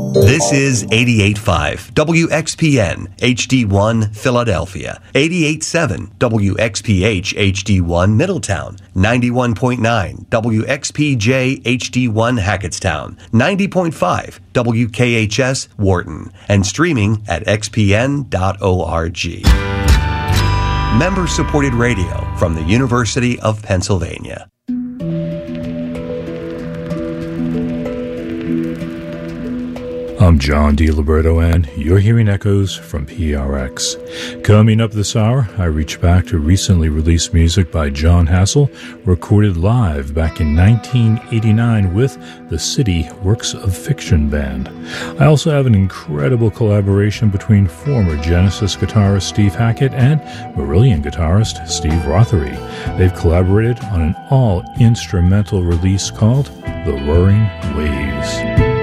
This is 88.5 WXPN HD1 Philadelphia, 88.7 WXPH HD1 Middletown, 91.9 WXPJ HD1 Hackettstown, 90.5 WKHS Wharton, and streaming at xpn.org. Member-supported radio from the University of Pennsylvania. I'm John DiLiberto, and you're hearing echoes from PRX. Coming up this hour, I reach back to recently released music by John Hassell, recorded live back in 1989 with the City Works of Fiction Band. I also have an incredible collaboration between former Genesis guitarist Steve Hackett and Marillion guitarist Steve Rothery. They've collaborated on an all-instrumental release called The Roaring Wave.